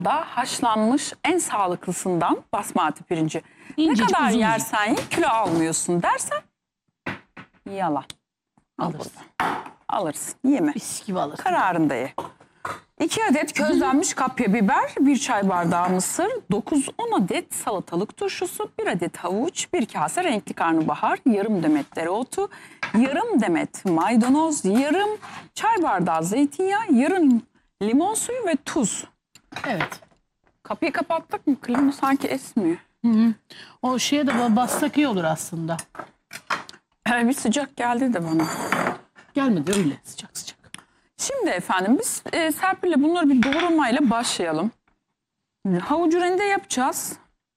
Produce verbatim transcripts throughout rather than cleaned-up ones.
da haşlanmış en sağlıklısından basmati pirinci. İncecik, ne kadar uzun yersen ye kilo almıyorsun dersen yalan. Alırsın. Alırsın. Yeme. Mis gibi alırsın. Kararında ye. iki adet közlenmiş kapya biber, bir çay bardağı mısır, dokuz on adet salatalık turşusu, bir adet havuç, bir kase renkli karnabahar, yarım demet dereotu, yarım demet maydanoz, yarım çay bardağı zeytinyağı, yarım limon suyu ve tuz. Evet. Kapıyı kapattık mı? Klima sanki esmiyor. Hı hı. O şeye de bassak iyi olur aslında. Ee, bir sıcak geldi de bana. Gelmedi öyle sıcak sıcak. Şimdi efendim biz e, Serpil'le bunları bir doğramayla başlayalım. Havucu rende yapacağız.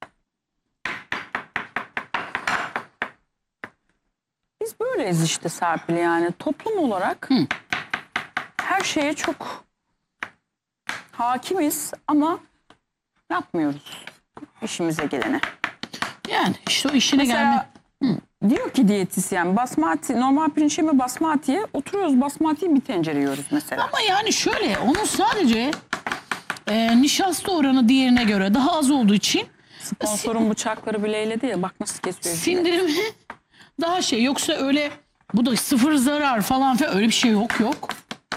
Biz böyleyiz işte Serpil, yani toplum olarak Hı. her şeye çok hakimiz ama yapmıyoruz işimize gelene. Yani işte o işine gelme. Mesela diyor ki diyetisyen basmati, normal pirinç yeme basmatiye, oturuyoruz basmatiyi bir tencere yiyoruz mesela. Ama yani şöyle onun sadece e, nişasta oranı diğerine göre daha az olduğu için Sponsorun bıçakları bile eyledi ya, bak nasıl kesiyor. sindirimi daha şey, yoksa öyle bu da sıfır zarar falan falan öyle bir şey yok yok.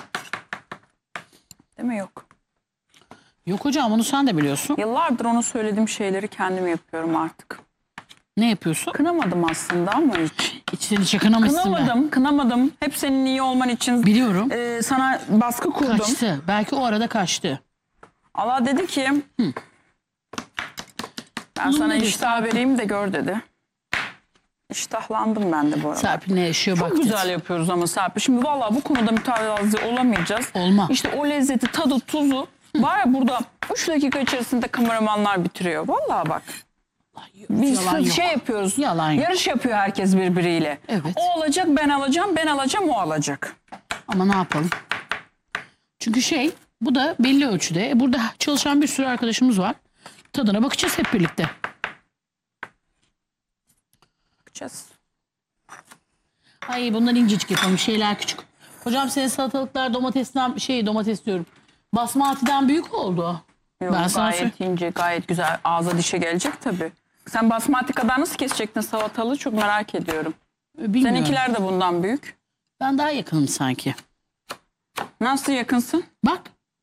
Değil mi? Yok. Yok hocam, onu sen de biliyorsun. Yıllardır ona söylediğim şeyleri kendim yapıyorum artık. Ne yapıyorsun? Kınamadım aslında ama hiç. İçten içe kınamışsın be. Kınamadım, kınamadım. Hep senin iyi olman için Biliyorum. e, sana baskı kurdum. Kaçtı. Belki o arada kaçtı. Allah dedi ki Hı. ben Bunu sana dedi, iştah Serpil. vereyim de gör dedi. İştahlandım ben de bu arada. Serpil ne yaşıyor bak. Çok güzel dedi. yapıyoruz ama Serpil. Şimdi vallahi bu konuda mütevazi olamayacağız. Olma. İşte o lezzeti, tadı, tuzu var ya burada üç dakika içerisinde kameramanlar bitiriyor. Vallahi bak. Biz Yalan yok. şey yapıyoruz. Yalan yok. Yarış yapıyor herkes birbiriyle. Evet. O alacak, ben alacağım, ben alacağım, o alacak. Ama ne yapalım? Çünkü şey, bu da belli ölçüde. E, Burada çalışan bir sürü arkadaşımız var. Tadına bakacağız hep birlikte. Bakacağız. Ay bunlar incecik yapalım, şeyler küçük. Hocam senin salatalıklar domatesten, şey domates diyorum. Basmati'den büyük oldu. Yok, Ben sana gayet ince, gayet güzel. Ağza dişe gelecek tabii. Sen basmati kadar nasıl kesecektin salatalığı, çok merak ediyorum. Bilmiyorum. Seninkiler de bundan büyük. Ben daha yakınım sanki. Nasıl yakınsın? Bak.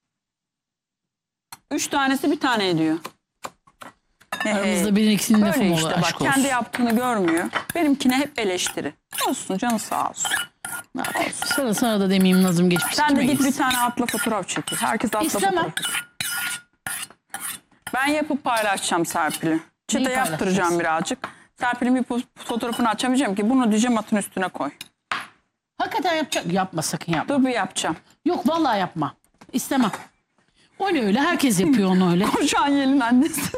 Üç tanesi bir tane ediyor. Aramızda birinin ikisinin lafı Böyle mı işte olur, bak, aşk olsun. kendi yaptığını görmüyor. Benimkine hep eleştiri. Olsun, canı sağ olsun. Ne yapayım? Sana, sana da demeyeyim, nazım geçmiş. Sen de Kime git bir gitsin? tane atla fotoğraf çekil. Herkes atla İstemem. fotoğraf. Ben yapıp paylaşacağım Serpil'i. Çete Neyi yaptıracağım paylaşacaksın? birazcık. Serpil'in bir fo- fotoğrafını açamayacağım ki bunu diyeceğim, atın üstüne koy. Hakikaten yapacak. Yapma, sakın yapma. Dur bir yapacağım. Yok vallahi yapma. İstemem. O ne öyle? Herkes yapıyor onu öyle. Koşan Yel'in annesi.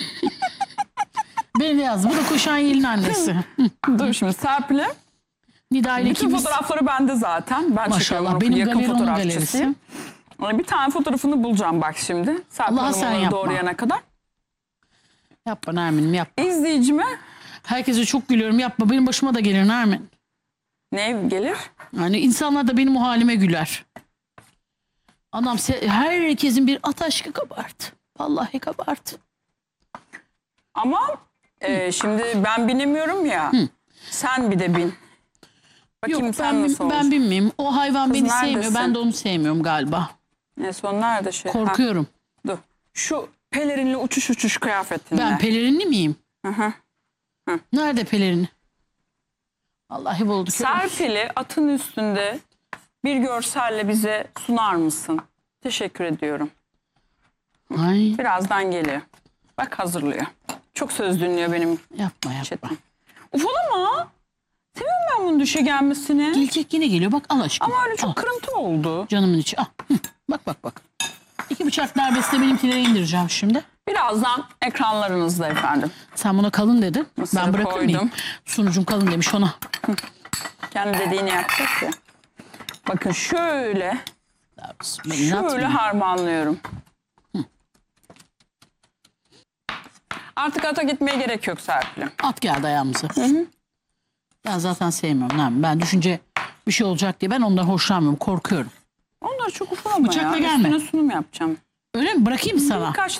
Beni de yaz. Bu da Koşan Yel'in annesi. Dur şimdi Serpil'e. Nida ile Bütün ikimiz. fotoğrafları bende zaten. Ben çekiyorum, Maşallah. onu Benim yakın galeri onun fotoğrafçısıyım. galerisi. Bir tane fotoğrafını bulacağım bak şimdi. Serpil Allah'a sen Hanım yapma. doğrayana kadar. Yapma Nermin'im, yapma. İzleyicime Herkese çok gülüyorum. Yapma. Benim başıma da gelir Nermin. ne gelir? Yani insanlar da benim o halime güler. Adam se- herkesin bir at aşkı kabarttı. Vallahi kabarttı. Ama e, şimdi ben binemiyorum ya. Sen bir de bin. Bakayım Yok sen ben, nasıl ben olacaksın? bilmiyorum. O hayvan Kız beni neredesin? sevmiyor. Ben de onu sevmiyorum galiba. En son nerede şey? Korkuyorum. Ha, dur. Şu pelerinli uçuş uçuş kıyafetinle. Ben pelerinli miyim? Hı hı. Nerede pelerini? Vallahi bulduk. Serpil'i atın üstünde bir görselle bize sunar mısın? Teşekkür ediyorum. Ay Birazdan geliyor. Bak hazırlıyor. Çok söz dinliyor benim yapma yapma. chatim. Ufalama. Seviyorum ben bunun düşe gelmesini. Gelecek yine geliyor. Bak al aşkım. Ama öyle çok Al. kırıntı oldu. Canımın içi. Al. Hı. Bak bak bak. İki bıçak darbesinde benimkileri indireceğim şimdi. Birazdan ekranlarınızda efendim. Sen buna kalın dedin. Mısırı Ben bırakır mıyım? koydum. Sunucum kalın demiş ona. Kendi dediğini yapacak ya. Bakın şöyle, Beni şöyle atmayın. harmanlıyorum. Artık ata gitmeye gerek yok Serpil'im. At geldi ayağımıza. Ben zaten sevmiyorum. Nermin. Ben düşünce bir şey olacak diye ben ondan hoşlanmıyorum. Korkuyorum. Onları çok ufalama Bıçakla ya. gelme. Üstüne sunum yapacağım. Öyle mi? Bırakayım mı sana? Birkaç